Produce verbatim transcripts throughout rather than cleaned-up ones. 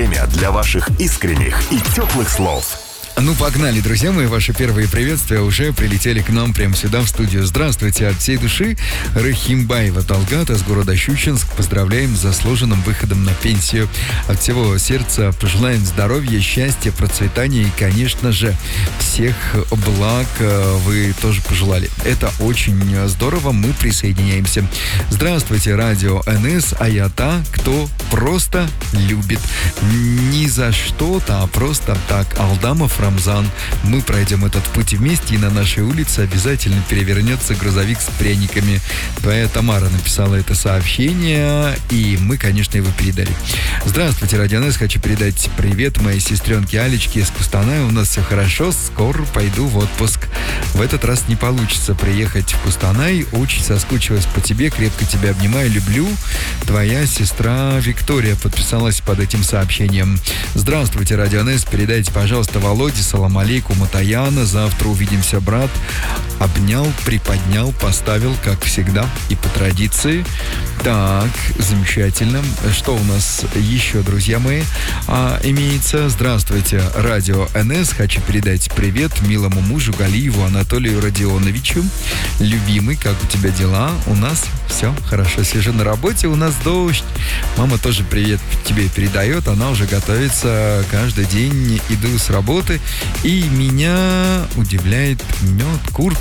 время для ваших искренних и теплых слов. Ну, погнали, друзья мои, ваши первые приветствия уже прилетели к нам прямо сюда, в студию. Здравствуйте от всей души. Рахимбаева Талгат из города Щучинск. Поздравляем с заслуженным выходом на пенсию. От всего сердца пожелаем здоровья, счастья, процветания и, конечно же, всех благ вы тоже пожелали. Это очень здорово, мы присоединяемся. Здравствуйте, радио эн эс, а я та, кто просто любит. Не за что-то, а просто так. Алдамов Рамзан. Мы пройдем этот путь вместе, и на нашей улице обязательно перевернется грузовик с пряниками. Твоя Тамара написала это сообщение, и мы, конечно, его передали. Здравствуйте, Радио эн эс. Хочу передать привет моей сестренке Алечке из Кустаная. У нас все хорошо, скоро пойду в отпуск. В этот раз не получится приехать в Кустанай. Очень соскучилась по тебе, крепко тебя обнимаю, люблю. Твоя сестра Виктория подписалась под этим сообщением. Здравствуйте, Радио эн эс. Передайте, пожалуйста, Володе, салам алейкум, Матаяна. Завтра увидимся, брат. Обнял, приподнял, поставил, как всегда, и по традиции. Так, замечательно. Что у нас еще, друзья мои, а, имеется? Здравствуйте, Радио эн эс. Хочу передать привет милому мужу Галиеву Анатолию Родионовичу. Любимый, как у тебя дела? У нас все хорошо. Сижу на работе, у нас дождь. Мама тоже привет тебе передает. Она уже готовится. Каждый день иду с работы, и меня удивляет мед, курт.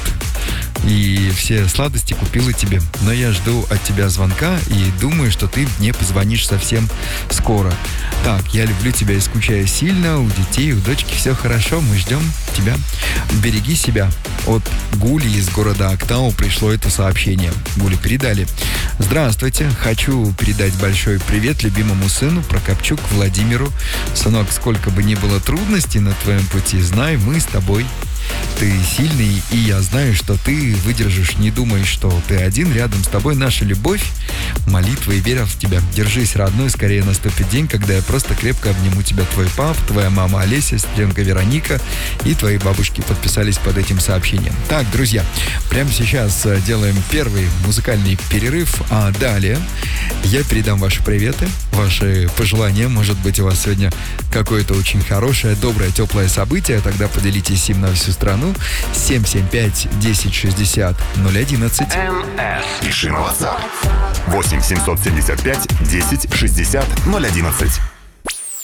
И все сладости купила тебе. Но я жду от тебя звонка и думаю, что ты мне позвонишь совсем скоро. Так, я люблю тебя и скучаю сильно. У детей, у дочки все хорошо. Мы ждем тебя. Береги себя. От Гули из города Актау пришло это сообщение. Гули передали. Здравствуйте. Хочу передать большой привет любимому сыну Прокопчук Владимиру. Сынок, сколько бы ни было трудностей на твоем пути, знай, мы с тобой. Ты сильный, и я знаю, что ты выдержишь. Не думай, что ты один. Рядом с тобой наша любовь, молитва и вера в тебя. Держись, родной, скорее наступит день, когда я просто крепко обниму тебя. Твой пап, твоя мама Олеся, сестренка Вероника и твои бабушки подписались под этим сообщением. Так, друзья, прямо сейчас делаем первый музыкальный перерыв, а далее я передам ваши приветы, ваши пожелания. Может быть, у вас сегодня какое-то очень хорошее, доброе, теплое событие. Тогда поделитесь им на всю страну. семь семь пять десять шестьдесят ноль одиннадцать. эн эс. Пиши на WhatsApp. восемь семьсот семьдесят пять десять шестьдесят ноль одиннадцать.